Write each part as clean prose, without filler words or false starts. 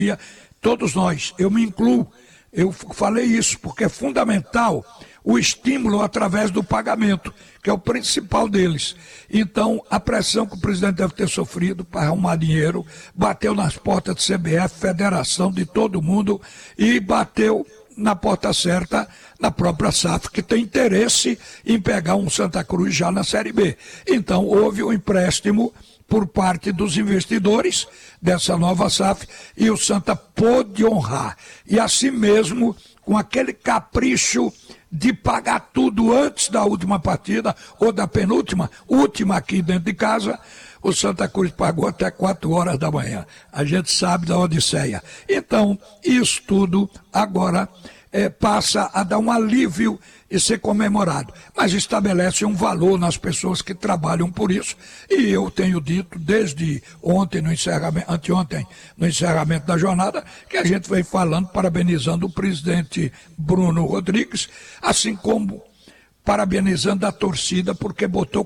todos nós, eu me incluo, eu falei isso, porque é fundamental o estímulo através do pagamento, que é o principal deles. Então, a pressão que o presidente deve ter sofrido para arrumar dinheiro, bateu nas portas do CBF, federação, de todo mundo, e bateu na porta certa na própria SAF, que tem interesse em pegar um Santa Cruz já na Série B. Então, houve um empréstimo por parte dos investidores dessa nova SAF e o Santa pôde honrar. E assim mesmo, com aquele capricho de pagar tudo antes da última partida, ou da penúltima, última aqui dentro de casa, o Santa Cruz pagou até 4 horas da manhã. A gente sabe da odisseia. Então, isso tudo agora passa a dar um alívio e ser comemorado. Mas estabelece um valor nas pessoas que trabalham por isso. E eu tenho dito desde ontem, anteontem, no encerramento da jornada, que a gente vem falando, parabenizando o presidente Bruno Rodrigues, assim como parabenizando a torcida, porque botou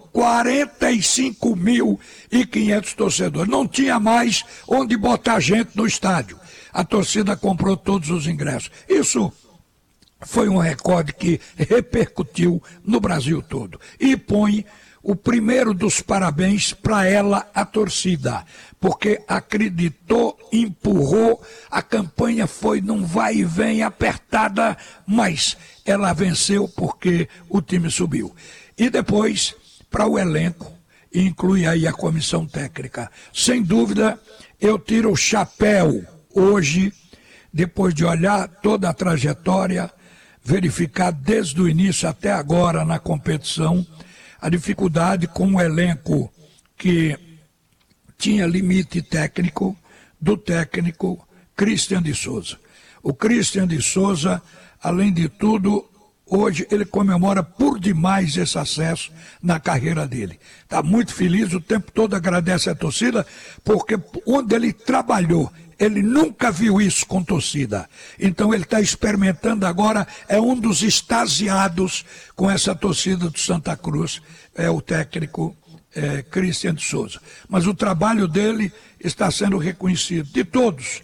45.500 torcedores. Não tinha mais onde botar gente no estádio. A torcida comprou todos os ingressos. Isso foi um recorde que repercutiu no Brasil todo. E põe o primeiro dos parabéns para ela, a torcida, porque acreditou, empurrou, a campanha foi num vai e vem apertada, mas ela venceu porque o time subiu. E depois, para o elenco, inclui aí a comissão técnica. Sem dúvida, eu tiro o chapéu hoje, depois de olhar toda a trajetória, verificar desde o início até agora na competição, a dificuldade com um elenco que tinha limite técnico, do técnico Christian de Souza. O Christian de Souza, além de tudo, hoje ele comemora por demais esse acesso na carreira dele. Está muito feliz, o tempo todo agradece a torcida, porque onde ele trabalhou, ele nunca viu isso com torcida. Então ele está experimentando agora, é um dos extasiados com essa torcida do Santa Cruz, é o técnico Christian de Souza. Mas o trabalho dele está sendo reconhecido de todos,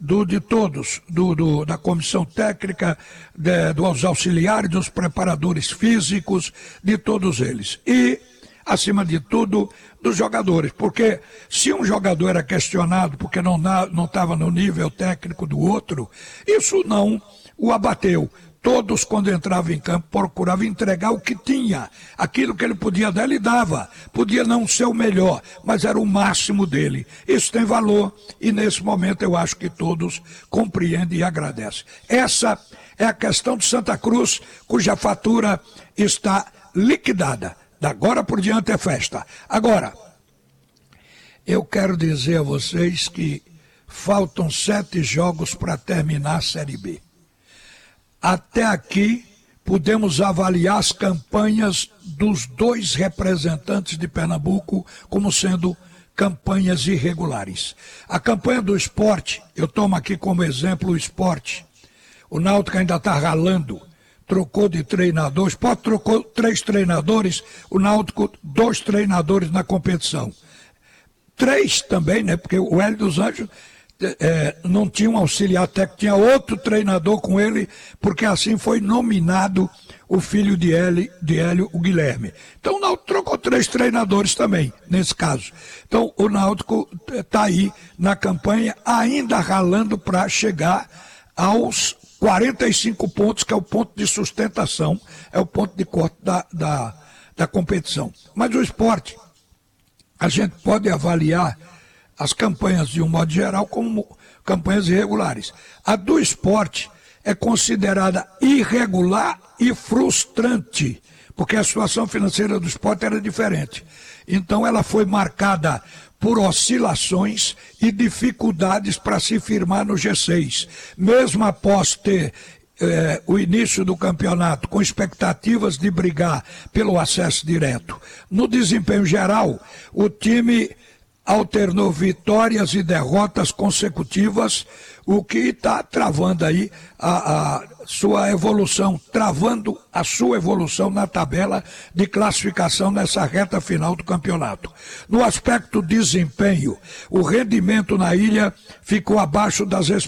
da comissão técnica, dos auxiliares, dos preparadores físicos, de todos eles. E, acima de tudo, dos jogadores, porque se um jogador era questionado porque não estava no nível técnico do outro, isso não o abateu. Todos, quando entravam em campo, procuravam entregar o que tinha. Aquilo que ele podia dar, ele dava. Podia não ser o melhor, mas era o máximo dele. Isso tem valor e, nesse momento, eu acho que todos compreendem e agradecem. Essa é a questão de Santa Cruz, cuja fatura está liquidada. Da agora por diante é festa. Agora, eu quero dizer a vocês que faltam 7 jogos para terminar a Série B. Até aqui, podemos avaliar as campanhas dos 2 representantes de Pernambuco como sendo campanhas irregulares. A campanha do Sport, eu tomo aqui como exemplo o Sport. O Náutico ainda está ralando. Trocou de treinador, o Sport trocou 3 treinadores, o Náutico 2 treinadores na competição. 3 também, né? Porque o Hélio dos Anjos não tinha um auxiliar técnico, tinha outro treinador com ele, porque assim foi nominado o filho de Hélio, o Guilherme. Então o Náutico trocou 3 treinadores também, nesse caso. Então o Náutico está aí na campanha, ainda ralando para chegar aos 45 pontos, que é o ponto de sustentação, é o ponto de corte da competição. Mas o Sport, a gente pode avaliar as campanhas de um modo geral como campanhas irregulares. A do Sport é considerada irregular e frustrante, porque a situação financeira do Sport era diferente. Então ela foi marcada por oscilações e dificuldades para se firmar no G6. Mesmo após ter o início do campeonato com expectativas de brigar pelo acesso direto. No desempenho geral, o time alternou vitórias e derrotas consecutivas, o que está travando aí a sua evolução, travando a sua evolução na tabela de classificação nessa reta final do campeonato. No aspecto desempenho, o rendimento na ilha ficou abaixo das